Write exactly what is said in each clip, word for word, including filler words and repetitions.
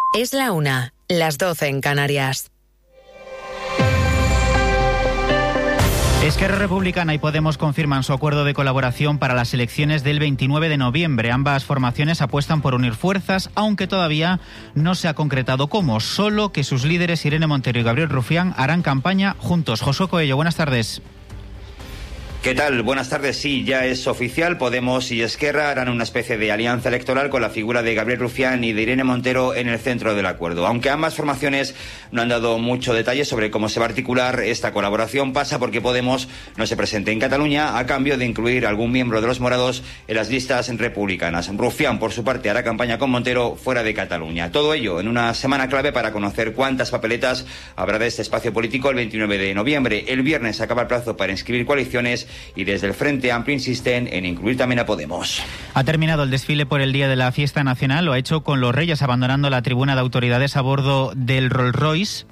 Es la una, las doce en Canarias. Esquerra Republicana y Podemos confirman su acuerdo de colaboración para las elecciones del veintinueve de noviembre. Ambas formaciones apuestan por unir fuerzas, aunque todavía no se ha concretado cómo. Solo que sus líderes Irene Montero y Gabriel Rufián harán campaña juntos. Josué Coello, buenas tardes. ¿Qué tal? Buenas tardes. Sí, ya es oficial. Podemos y Esquerra harán una especie de alianza electoral con la figura de Gabriel Rufián y de Irene Montero en el centro del acuerdo. Aunque ambas formaciones no han dado mucho detalle sobre cómo se va a articular esta colaboración, pasa porque Podemos no se presente en Cataluña a cambio de incluir a algún miembro de los morados en las listas republicanas. Rufián, por su parte, hará campaña con Montero fuera de Cataluña. Todo ello en una semana clave para conocer cuántas papeletas habrá de este espacio político el veintinueve de noviembre. El viernes acaba el plazo para inscribir coaliciones y desde el Frente Amplio insisten en incluir también a Podemos. Ha terminado el desfile por el Día de la Fiesta Nacional. Lo ha hecho con los Reyes abandonando la tribuna de autoridades a bordo del Rolls Royce.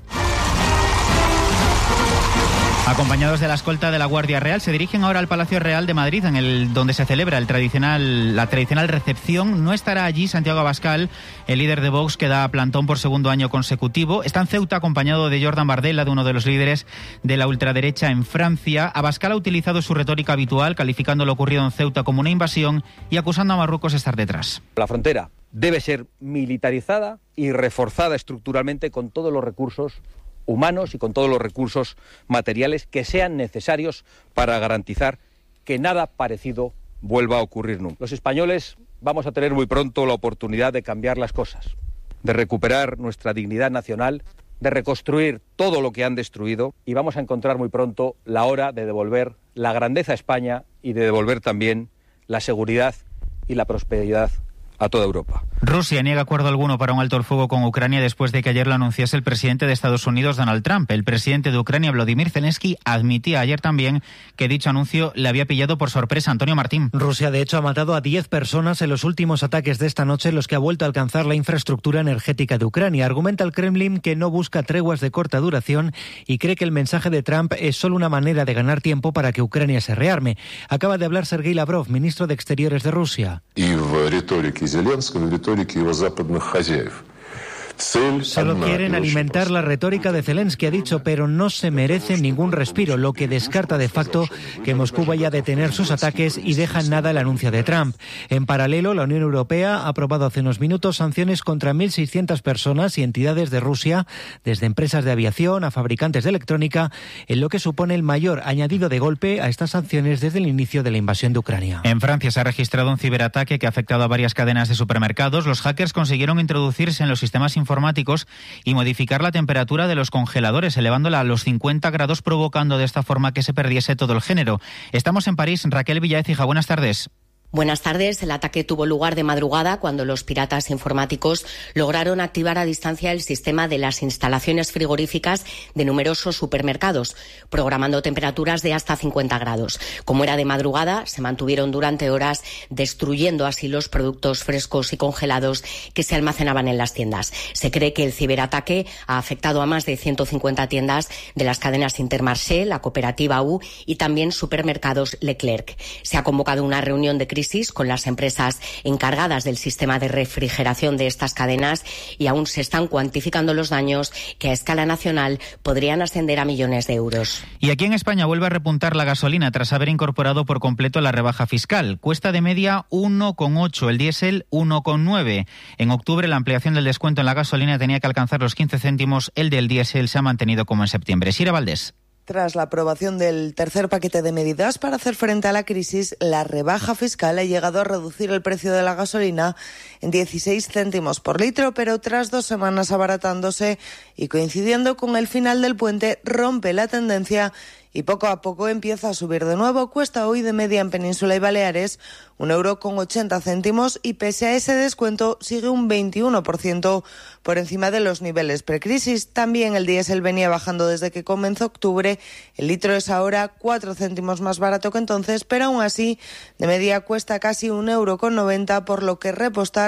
Acompañados de la escolta de la Guardia Real, se dirigen ahora al Palacio Real de Madrid, en el donde se celebra el tradicional, la tradicional recepción. No estará allí Santiago Abascal, el líder de Vox, que da plantón por segundo año consecutivo. Está en Ceuta acompañado de Jordan Bardella, de uno de los líderes de la ultraderecha en Francia. Abascal ha utilizado su retórica habitual, calificando lo ocurrido en Ceuta como una invasión y acusando a Marruecos de estar detrás. La frontera debe ser militarizada y reforzada estructuralmente con todos los recursos humanos y con todos los recursos materiales que sean necesarios para garantizar que nada parecido vuelva a ocurrir nunca. Los españoles vamos a tener muy pronto la oportunidad de cambiar las cosas, de recuperar nuestra dignidad nacional, de reconstruir todo lo que han destruido, y vamos a encontrar muy pronto la hora de devolver la grandeza a España y de devolver también la seguridad y la prosperidad a toda Europa. Rusia niega acuerdo alguno para un alto el fuego con Ucrania después de que ayer lo anunciase el presidente de Estados Unidos, Donald Trump. El presidente de Ucrania, Volodymyr Zelensky, admitía ayer también que dicho anuncio le había pillado por sorpresa. Antonio Martín. Rusia, de hecho, ha matado a diez personas en los últimos ataques de esta noche en los que ha vuelto a alcanzar la infraestructura energética de Ucrania. Argumenta el Kremlin que no busca treguas de corta duración y cree que el mensaje de Trump es solo una manera de ganar tiempo para que Ucrania se rearme. Acaba de hablar Sergei Lavrov, ministro de Exteriores de Rusia. Solo quieren alimentar la retórica de Zelensky, ha dicho, pero no se merecen ningún respiro, lo que descarta de facto que Moscú vaya a detener sus ataques y deja en nada el anuncio de Trump. En paralelo, la Unión Europea ha aprobado hace unos minutos sanciones contra mil seiscientas personas y entidades de Rusia, desde empresas de aviación a fabricantes de electrónica, en lo que supone el mayor añadido de golpe a estas sanciones desde el inicio de la invasión de Ucrania. En Francia se ha registrado un ciberataque que ha afectado a varias cadenas de supermercados. Los hackers consiguieron introducirse en los sistemas informáticos informáticos y modificar la temperatura de los congeladores, elevándola a los cincuenta grados, provocando de esta forma que se perdiese todo el género. Estamos en París. Raquel Villaécija, buenas tardes. Buenas tardes. El ataque tuvo lugar de madrugada cuando los piratas informáticos lograron activar a distancia el sistema de las instalaciones frigoríficas de numerosos supermercados, programando temperaturas de hasta cincuenta grados. Como era de madrugada, se mantuvieron durante horas, destruyendo así los productos frescos y congelados que se almacenaban en las tiendas. Se cree que el ciberataque ha afectado a más de ciento cincuenta tiendas de las cadenas Intermarché, la cooperativa U y también supermercados Leclerc. Se ha convocado una reunión de crisis con las empresas encargadas del sistema de refrigeración de estas cadenas y aún se están cuantificando los daños que a escala nacional podrían ascender a millones de euros. Y aquí en España vuelve a repuntar la gasolina tras haber incorporado por completo la rebaja fiscal. Cuesta de media uno coma ocho, el diésel uno coma nueve. En octubre la ampliación del descuento en la gasolina tenía que alcanzar los quince céntimos, el del diésel se ha mantenido como en septiembre. Sira Valdés. Tras la aprobación del tercer paquete de medidas para hacer frente a la crisis, la rebaja fiscal ha llegado a reducir el precio de la gasolina en dieciséis céntimos por litro, pero tras dos semanas abaratándose y coincidiendo con el final del puente, rompe la tendencia y poco a poco empieza a subir de nuevo. Cuesta hoy de media en Península y Baleares un euro con ochenta céntimos y pese a ese descuento sigue un veintiuno por ciento por encima de los niveles precrisis. También el diésel venía bajando desde que comenzó octubre. El litro es ahora cuatro céntimos más barato que entonces, pero aún así de media cuesta casi un euro con noventa, por lo que repostar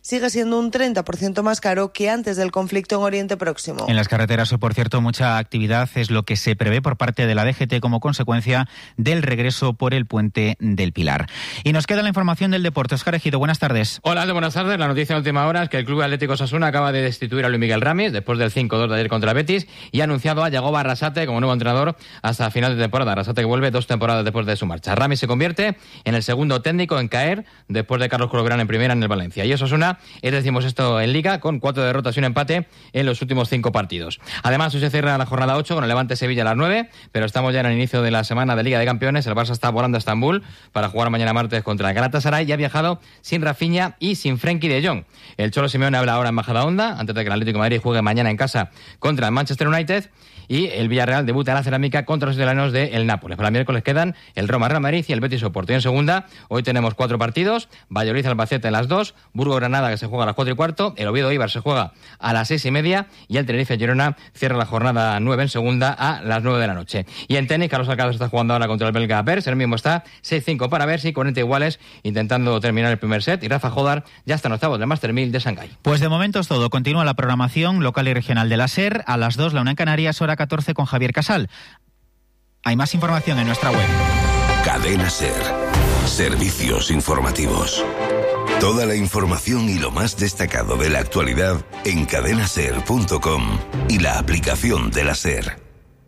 sigue siendo un treinta por ciento más caro que antes del conflicto en Oriente Próximo. En las carreteras hoy, por cierto, mucha actividad es lo que se prevé por parte de la D G T como consecuencia del regreso por el puente del Pilar. Y nos queda la información del deporte. Óscar Ejido, buenas tardes. Hola, buenas tardes. La noticia de última hora es que el Club Atlético Osasuna acaba de destituir a Luis Miguel Ramis después del cinco dos de ayer contra el Betis y ha anunciado a Yagoba Arrasate como nuevo entrenador hasta final de temporada. Arrasate que vuelve dos temporadas después de su marcha. Ramis se convierte en el segundo técnico en caer después de Carlos Corberán en primera en el Valencia. Y Osasuna es decimosexto en Liga con cuatro derrotas y un empate en los últimos cinco partidos. Además, hoy se cierra la jornada ocho con el Levante Sevilla a las nueve, pero estamos ya en el inicio de la semana de Liga de Campeones. El Barça está volando a Estambul para jugar mañana martes contra el Galatasaray y ha viajado sin Rafinha y sin Frenkie de Jong. El Cholo Simeone habla ahora en Majadahonda antes de que el Atlético de Madrid juegue mañana en casa contra el Manchester United y el Villarreal debuta en la cerámica contra los italianos de el Nápoles. Para el miércoles quedan el Roma Real Madrid y el Betis Oporto. Y en segunda, hoy tenemos cuatro partidos: Valladolid Albacete en las dos, Burgos Granada que se juega a las cuatro y cuarto, el Oviedo Eibar se juega a las seis y media y el Tenerife Girona cierra la jornada nueve en segunda a las nueve de la noche. Y en tenis, Carlos Alcaraz está jugando ahora contra el belga Bers, el mismo está seis cinco para Bers y cuarenta iguales intentando terminar el primer set, y Rafa Jodar ya está en octavos del Master mil de Shanghái. Pues de momento es todo. Continúa la programación local y regional de la SER. A las dos, la una en Canarias, hora catorce con Javier Casal. Hay más información en nuestra web. Cadena SER. Servicios informativos. Toda la información y lo más destacado de la actualidad en cadena ser punto com y la aplicación de la SER.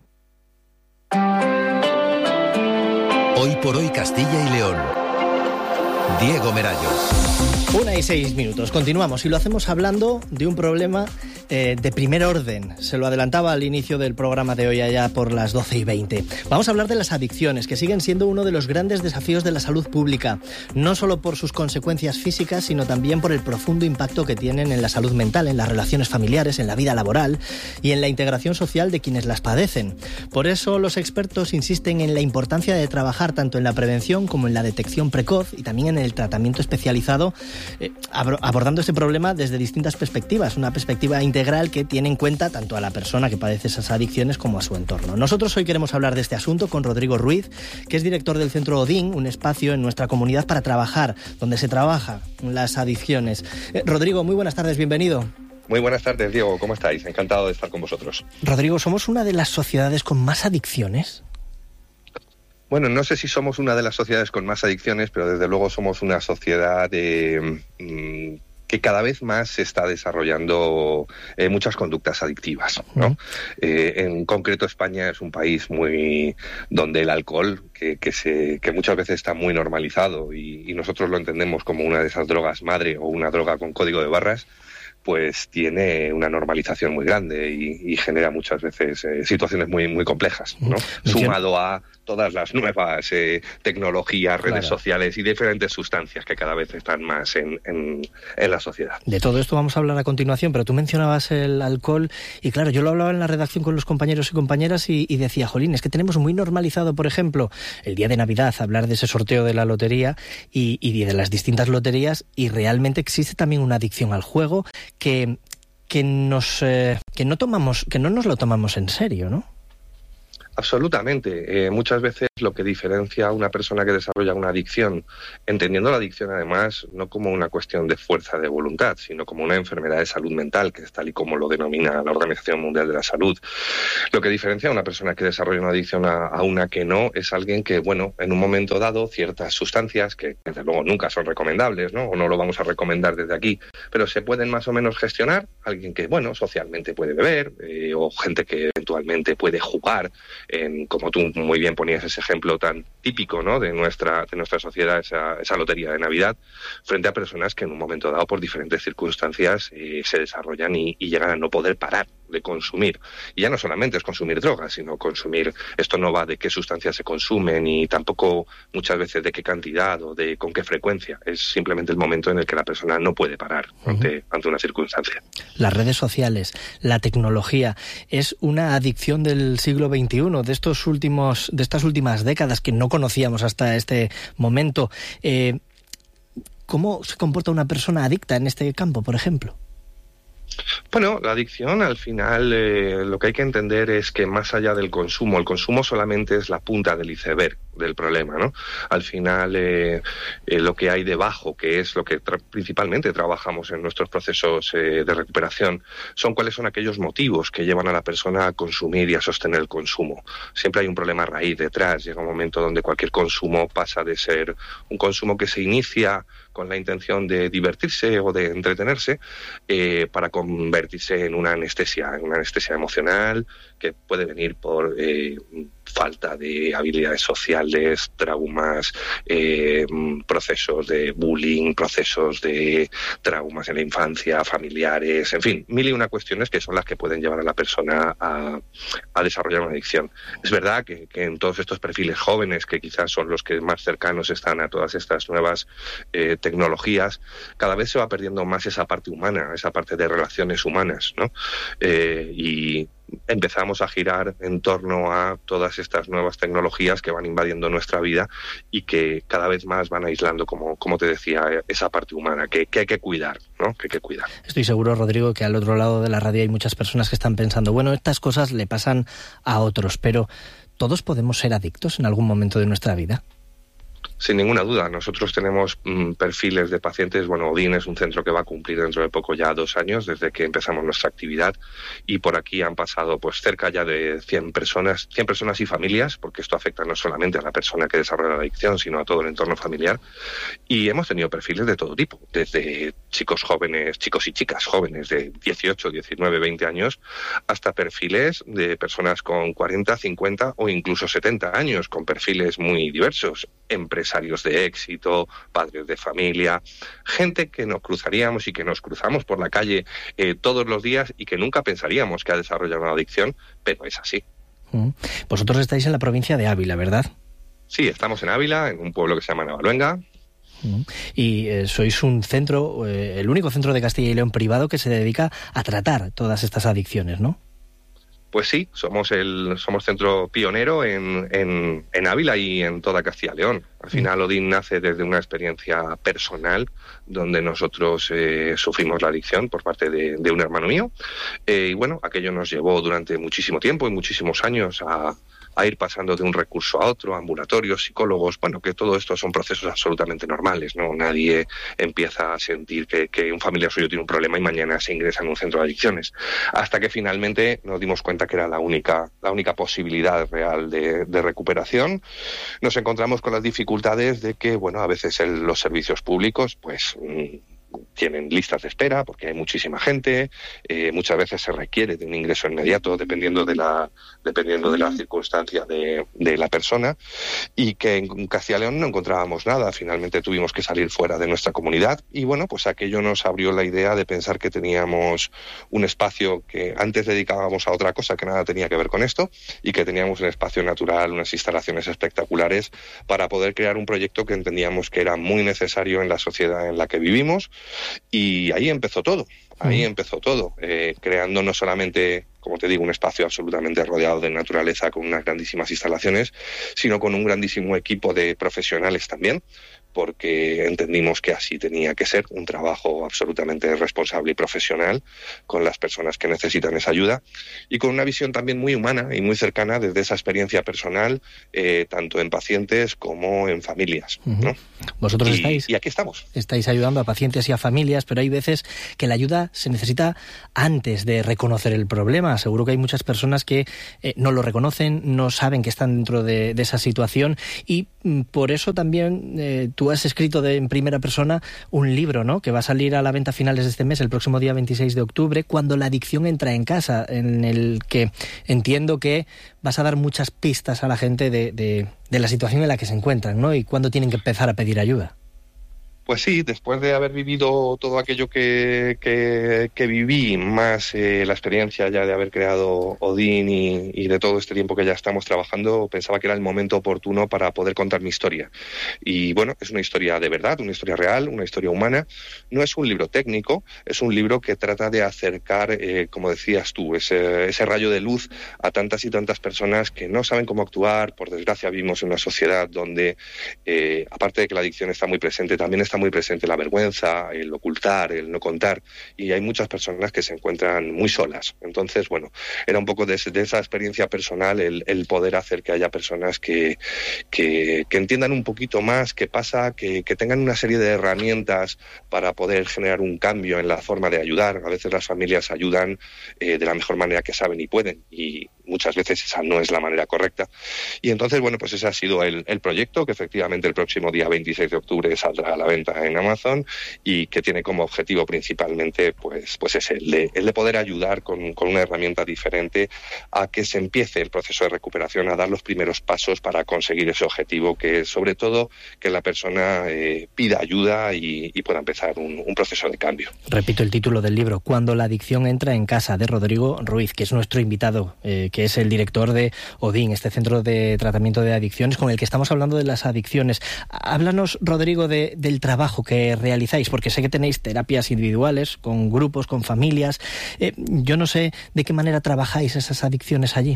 Hoy por hoy Castilla y León. Diego Merayo. Una y seis minutos. Continuamos y lo hacemos hablando de un problema eh, de primer orden. Se lo adelantaba al inicio del programa de hoy allá por las doce y veinte. Vamos a hablar de las adicciones, que siguen siendo uno de los grandes desafíos de la salud pública. No solo por sus consecuencias físicas, sino también por el profundo impacto que tienen en la salud mental, en las relaciones familiares, en la vida laboral y en la integración social de quienes las padecen. Por eso los expertos insisten en la importancia de trabajar tanto en la prevención como en la detección precoz y también en el tratamiento especializado, eh, abordando este problema desde distintas perspectivas, una perspectiva integral que tiene en cuenta tanto a la persona que padece esas adicciones como a su entorno. Nosotros hoy queremos hablar de este asunto con Rodrigo Ruiz, que es director del Centro Odín, un espacio en nuestra comunidad para trabajar, donde se trabaja las adicciones. Eh, Rodrigo, muy buenas tardes, bienvenido. Muy buenas tardes, Diego, ¿cómo estáis? Encantado de estar con vosotros. Rodrigo, ¿somos una de las sociedades con más adicciones? Bueno, no sé si somos una de las sociedades con más adicciones, pero desde luego somos una sociedad de, mmm, que cada vez más se está desarrollando eh, muchas conductas adictivas, ¿no? Uh-huh. Eh, en concreto, España es un país muy donde el alcohol, que, que, se, que muchas veces está muy normalizado y, y nosotros lo entendemos como una de esas drogas madre o una droga con código de barras, pues tiene una normalización muy grande y, y genera muchas veces eh, situaciones muy muy complejas, ¿no? Uh-huh. Sumado a todas las nuevas eh, tecnologías, redes claro. sociales y diferentes sustancias que cada vez están más en, en, en la sociedad. De todo esto vamos a hablar a continuación, pero tú mencionabas el alcohol y claro, yo lo hablaba en la redacción con los compañeros y compañeras y, y decía, jolín, es que tenemos muy normalizado, por ejemplo, el día de Navidad, hablar de ese sorteo de la lotería y, y de las distintas loterías, y realmente existe también una adicción al juego que, que, nos, eh, que, no tomamos, que no nos lo tomamos en serio, ¿no? Absolutamente. Eh, muchas veces lo que diferencia a una persona que desarrolla una adicción, entendiendo la adicción además no como una cuestión de fuerza de voluntad, sino como una enfermedad de salud mental, que es tal y como lo denomina la Organización Mundial de la Salud. Lo que diferencia a una persona que desarrolla una adicción a, a una que no es alguien que, bueno, en un momento dado, ciertas sustancias, que desde luego nunca son recomendables, ¿no? O no lo vamos a recomendar desde aquí, pero se pueden más o menos gestionar. Alguien que, bueno, socialmente puede beber, eh, o gente que eventualmente puede jugar, en, como tú muy bien ponías ese ejemplo tan típico, ¿no?, de nuestra de nuestra sociedad, esa, esa lotería de Navidad, frente a personas que en un momento dado, por diferentes circunstancias, eh, se desarrollan y, y llegan a no poder parar de consumir. Y ya no solamente es consumir drogas, sino consumir, esto no va de qué sustancias se consumen y tampoco muchas veces de qué cantidad o de con qué frecuencia, es simplemente el momento en el que la persona no puede parar uh-huh. ante, ante una circunstancia. Las redes sociales, la tecnología, es una adicción del siglo veintiuno, de estos últimos, de estas últimas décadas que no conocíamos hasta este momento. Eh, ¿Cómo se comporta una persona adicta en este campo, por ejemplo? Bueno, la adicción al final eh, lo que hay que entender es que más allá del consumo, el consumo solamente es la punta del iceberg del problema, ¿no? Al final eh, eh, lo que hay debajo, que es lo que tra- principalmente trabajamos en nuestros procesos eh, de recuperación, son cuáles son aquellos motivos que llevan a la persona a consumir y a sostener el consumo. Siempre hay un problema raíz detrás, llega un momento donde cualquier consumo pasa de ser un consumo que se inicia con la intención de divertirse o de entretenerse, eh, para convertirse en una anestesia, en una anestesia emocional que puede venir por eh, falta de habilidades sociales, traumas, eh, procesos de bullying, procesos de traumas en la infancia, familiares, en fin, mil y una cuestiones que son las que pueden llevar a la persona a, a desarrollar una adicción. Es verdad que, que en todos estos perfiles jóvenes, que quizás son los que más cercanos están a todas estas nuevas eh, tecnologías, cada vez se va perdiendo más esa parte humana, esa parte de relaciones humanas, ¿no? Eh, y empezamos a girar en torno a todas estas nuevas tecnologías que van invadiendo nuestra vida y que cada vez más van aislando, como, como te decía, esa parte humana que, que hay que cuidar, ¿no? Que hay que cuidar. Estoy seguro, Rodrigo, que al otro lado de la radio hay muchas personas que están pensando, bueno, estas cosas le pasan a otros, pero ¿todos podemos ser adictos en algún momento de nuestra vida? Sin ninguna duda, nosotros tenemos mm, perfiles de pacientes. Bueno, Odin es un centro que va a cumplir dentro de poco ya dos años desde que empezamos nuestra actividad, y por aquí han pasado pues cerca ya de cien personas, cien personas y familias, porque esto afecta no solamente a la persona que desarrolla la adicción, sino a todo el entorno familiar, y hemos tenido perfiles de todo tipo, desde chicos jóvenes, chicos y chicas jóvenes de dieciocho, diecinueve, veinte años, hasta perfiles de personas con cuarenta, cincuenta o incluso setenta años, con perfiles muy diversos, empresarios de éxito, padres de familia, gente que nos cruzaríamos y que nos cruzamos por la calle eh, todos los días y que nunca pensaríamos que ha desarrollado una adicción, pero es así. Vosotros estáis en la provincia de Ávila, ¿verdad? Sí, estamos en Ávila, en un pueblo que se llama Navaluenga. Y eh, sois un centro, eh, el único centro de Castilla y León privado que se dedica a tratar todas estas adicciones, ¿no? Pues sí, somos el somos centro pionero en, en, en Ávila y en toda Castilla y León. Al final, Odin nace desde una experiencia personal donde nosotros eh, sufrimos la adicción por parte de, de un hermano mío. Eh, y bueno, aquello nos llevó durante muchísimo tiempo y muchísimos años a, a ir pasando de un recurso a otro, ambulatorios, psicólogos. Bueno, que todo esto son procesos absolutamente normales, ¿no? Nadie empieza a sentir que, que un familiar suyo tiene un problema y mañana se ingresa en un centro de adicciones. Hasta que finalmente nos dimos cuenta que era la única, la única posibilidad real de, de recuperación. Nos encontramos con las dificultades de que, bueno, a veces el, los servicios públicos, pues mmm, tienen listas de espera porque hay muchísima gente, eh, muchas veces se requiere de un ingreso inmediato dependiendo de la dependiendo de la circunstancia de, de la persona, y que en Castilla y León no encontrábamos nada. Finalmente tuvimos que salir fuera de nuestra comunidad y bueno, pues aquello nos abrió la idea de pensar que teníamos un espacio que antes dedicábamos a otra cosa que nada tenía que ver con esto, y que teníamos un espacio natural, unas instalaciones espectaculares para poder crear un proyecto que entendíamos que era muy necesario en la sociedad en la que vivimos. Y ahí empezó todo, ahí empezó todo, eh, creando no solamente, como te digo, un espacio absolutamente rodeado de naturaleza con unas grandísimas instalaciones, sino con un grandísimo equipo de profesionales también, porque entendimos que así tenía que ser, un trabajo absolutamente responsable y profesional con las personas que necesitan esa ayuda, y con una visión también muy humana y muy cercana desde esa experiencia personal, eh, tanto en pacientes como en familias, ¿no? Vosotros y, estáis, y aquí estamos. Estáis ayudando a pacientes y a familias, pero hay veces que la ayuda se necesita antes de reconocer el problema. Seguro que hay muchas personas que eh, no lo reconocen, no saben que están dentro de, de esa situación, y mm, por eso también eh, tú has escrito de, en primera persona un libro, ¿no?, que va a salir a la venta a finales de este mes, el próximo día veintiséis de octubre, Cuando la adicción entra en casa, en el que entiendo que vas a dar muchas pistas a la gente de, de, de la situación en la que se encuentran, ¿no?, y cuándo tienen que empezar a pedir ayuda. Pues sí, después de haber vivido todo aquello que, que, que viví, más eh, la experiencia ya de haber creado Odin y, y de todo este tiempo que ya estamos trabajando, pensaba que era el momento oportuno para poder contar mi historia. Y bueno, es una historia de verdad, una historia real, una historia humana. No es un libro técnico, es un libro que trata de acercar, eh, como decías tú, ese, ese rayo de luz a tantas y tantas personas que no saben cómo actuar. Por desgracia vivimos en una sociedad donde, eh, aparte de que la adicción está muy presente, también está muy presente la vergüenza, el ocultar, el no contar, y hay muchas personas que se encuentran muy solas. Entonces, bueno, era un poco de, de esa experiencia personal el, el poder hacer que haya personas que, que, que entiendan un poquito más qué pasa, que, que tengan una serie de herramientas para poder generar un cambio en la forma de ayudar. A veces las familias ayudan eh, de la mejor manera que saben y pueden, y muchas veces esa no es la manera correcta. Y entonces, bueno, pues ese ha sido el, el proyecto, que efectivamente el próximo día veintiséis de octubre saldrá a la venta en Amazon, y que tiene como objetivo principalmente, pues, pues es el de, el de poder ayudar con, con una herramienta diferente a que se empiece el proceso de recuperación, a dar los primeros pasos para conseguir ese objetivo, que es sobre todo que la persona eh, pida ayuda y, y pueda empezar un, un proceso de cambio. Repito el título del libro, Cuando la adicción entra en casa, de Rodrigo Ruiz, que es nuestro invitado, eh, que es el director de Odín, este centro de tratamiento de adicciones con el que estamos hablando de las adicciones. Háblanos, Rodrigo, de, del trabajo que realizáis, porque sé que tenéis terapias individuales, con grupos, con familias. Eh, yo no sé de qué manera trabajáis esas adicciones allí.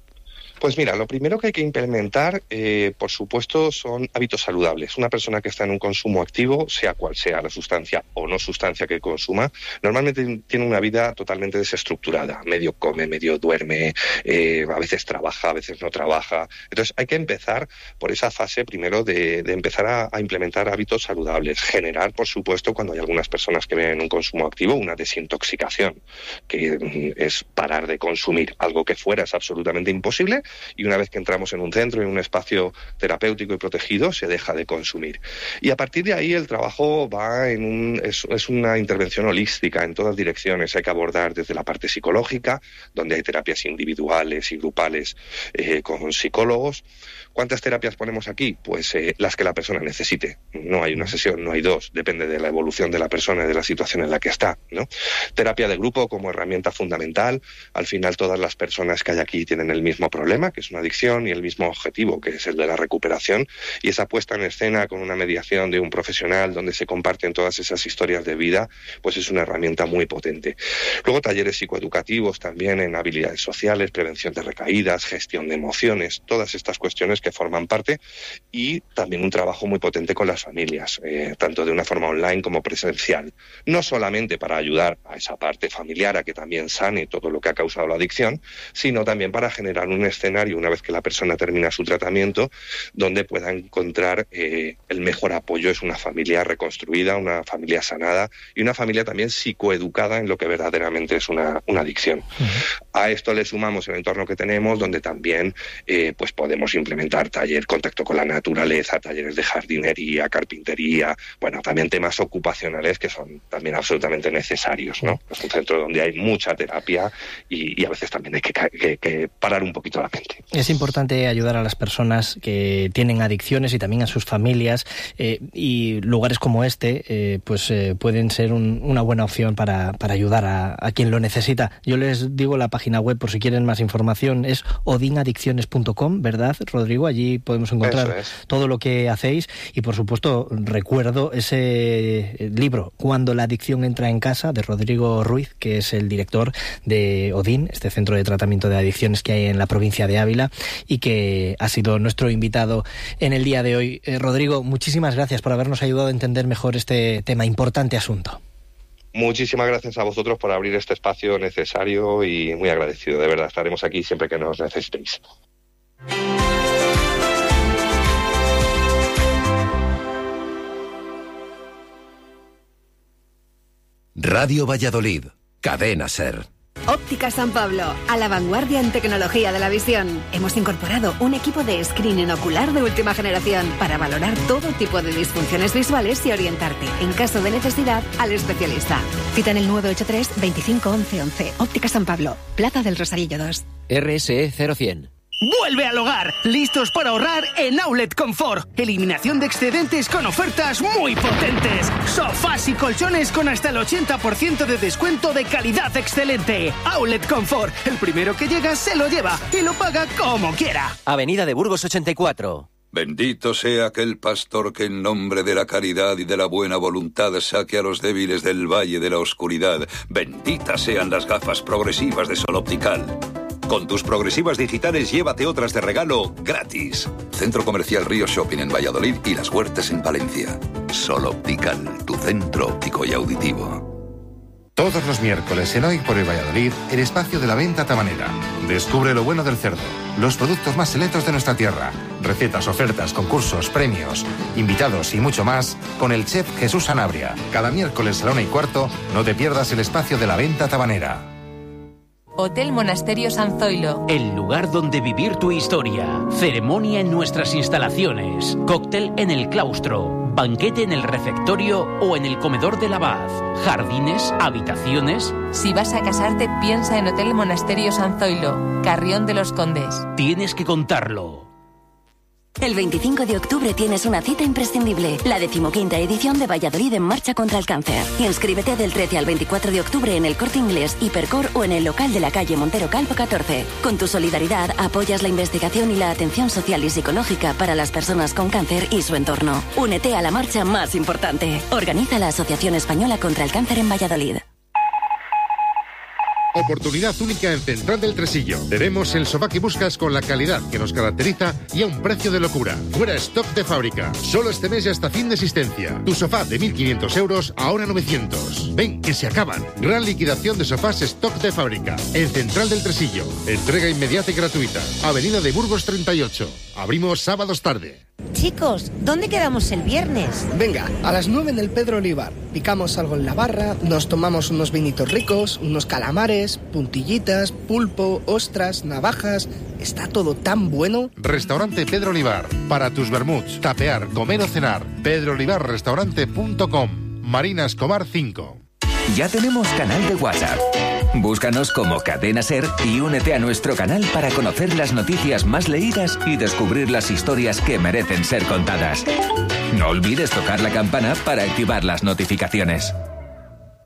Pues mira, lo primero que hay que implementar, eh, por supuesto, son hábitos saludables. Una persona que está en un consumo activo, sea cual sea la sustancia o no sustancia que consuma, normalmente tiene una vida totalmente desestructurada. Medio come, medio duerme, eh, a veces trabaja, a veces no trabaja. Entonces hay que empezar por esa fase primero de, de empezar a, a implementar hábitos saludables. Generar, por supuesto, cuando hay algunas personas que ven un consumo activo, una desintoxicación, que mm, es parar de consumir. Algo que fuera es absolutamente imposible, y una vez que entramos en un centro, en un espacio terapéutico y protegido, se deja de consumir. Y a partir de ahí el trabajo va en un, es, es una intervención holística en todas direcciones. Hay que abordar desde la parte psicológica, donde hay terapias individuales y grupales eh, con psicólogos. ¿Cuántas terapias ponemos aquí? Pues eh, las que la persona necesite. No hay una sesión, no hay dos, depende de la evolución de la persona y de la situación en la que está, ¿no? Terapia de grupo como herramienta fundamental. Al final todas las personas que hay aquí tienen el mismo problema, que es una adicción, y el mismo objetivo, que es el de la recuperación, y esa puesta en escena con una mediación de un profesional donde se comparten todas esas historias de vida, pues es una herramienta muy potente. Luego talleres psicoeducativos también en habilidades sociales, prevención de recaídas, gestión de emociones, todas estas cuestiones que forman parte, y también un trabajo muy potente con las familias, eh, tanto de una forma online como presencial, no solamente para ayudar a esa parte familiar a que también sane todo lo que ha causado la adicción, sino también para generar un escenario, una vez que la persona termina su tratamiento, donde pueda encontrar eh, el mejor apoyo. Es una familia reconstruida, una familia sanada y una familia también psicoeducada en lo que verdaderamente es una, una adicción. Uh-huh. A esto le sumamos el entorno que tenemos, donde también eh, pues podemos implementar taller, contacto con la naturaleza, talleres de jardinería, carpintería, bueno, también temas ocupacionales que son también absolutamente necesarios, ¿no? Es un centro donde hay mucha terapia y, y a veces también hay que, que, que parar un poquito la mente. Es importante ayudar a las personas que tienen adicciones y también a sus familias, eh, y lugares como este eh, pues eh, pueden ser un, una buena opción para, para ayudar a, a quien lo necesita. Yo les digo la página web por si quieren más información, es odin adicciones punto com, ¿verdad, Rodrigo? Allí podemos encontrar es. todo lo que hacéis, y por supuesto recuerdo ese libro, Cuando la adicción entra en casa, de Rodrigo Ruiz, que es el director de Odín, este centro de tratamiento de adicciones que hay en la provincia de Ávila, y que ha sido nuestro invitado en el día de hoy. Eh, Rodrigo, muchísimas gracias por habernos ayudado a entender mejor este tema, importante asunto. Muchísimas gracias a vosotros por abrir este espacio necesario, y muy agradecido, de verdad. Estaremos aquí siempre que nos necesitéis. Radio Valladolid, Cadena SER. Óptica San Pablo, a la vanguardia en tecnología de la visión. Hemos incorporado un equipo de screening ocular de última generación para valorar todo tipo de disfunciones visuales y orientarte, en caso de necesidad, al especialista. Cita en el nueve ocho tres, veinticinco, once, once. Óptica San Pablo, Plaza del Rosarillo dos. R S E cero cien. ¡Vuelve al hogar! ¡Listos para ahorrar en Outlet Confort! Eliminación de excedentes con ofertas muy potentes. Sofás y colchones con hasta el ochenta por ciento de descuento de calidad excelente. Outlet Confort. El primero que llega se lo lleva y lo paga como quiera. Avenida de Burgos ochenta y cuatro. Bendito sea aquel pastor que en nombre de la caridad y de la buena voluntad saque a los débiles del valle de la oscuridad. Benditas sean las gafas progresivas de Sol Optical. Con tus progresivas digitales llévate otras de regalo gratis. Centro Comercial Río Shopping en Valladolid y Las Huertas en Palencia. Sol Optical, tu centro óptico y auditivo. Todos los miércoles en Hoy por el Valladolid, el espacio de la venta tabanera. Descubre lo bueno del cerdo, los productos más selectos de nuestra tierra, recetas, ofertas, concursos, premios, invitados y mucho más con el chef Jesús Sanabria. Cada miércoles a la una y cuarto, no te pierdas el espacio de la venta tabanera. Hotel Monasterio San Zoilo. El lugar donde vivir tu historia. Ceremonia en nuestras instalaciones. Cóctel en el claustro. Banquete en el refectorio o en el comedor del abad. Jardines, habitaciones. Si vas a casarte, piensa en Hotel Monasterio San Zoilo, Carrión de los Condes. Tienes que contarlo. El veinticinco de octubre tienes una cita imprescindible, la decimoquinta edición de Valladolid en Marcha contra el Cáncer. Inscríbete del trece al veinticuatro de octubre en el Corte Inglés, Hipercor o en el local de la calle Montero Calvo catorce. Con tu solidaridad apoyas la investigación y la atención social y psicológica para las personas con cáncer y su entorno. Únete a la marcha más importante. Organiza la Asociación Española contra el Cáncer en Valladolid. Oportunidad única en Central del Tresillo. Tenemos el sofá que buscas con la calidad que nos caracteriza y a un precio de locura. Fuera stock de fábrica. Solo este mes y hasta fin de existencia. Tu sofá de mil quinientos euros, ahora novecientos. Ven, que se acaban. Gran liquidación de sofás stock de fábrica. En Central del Tresillo. Entrega inmediata y gratuita. Avenida de Burgos treinta y ocho. Abrimos sábados tarde. Chicos, ¿dónde quedamos el viernes? Venga, a las nueve en el Pedro Olivar. Picamos algo en la barra, nos tomamos unos vinitos ricos, unos calamares, puntillitas, pulpo, ostras, navajas. Está todo tan bueno. Restaurante Pedro Olivar. Para tus vermuts, tapear, comer o cenar. pedro olivar restaurante punto com. Marina Escobar cinco. Ya tenemos canal de WhatsApp. Búscanos como Cadena Ser y únete a nuestro canal para conocer las noticias más leídas y descubrir las historias que merecen ser contadas. No olvides tocar la campana para activar las notificaciones.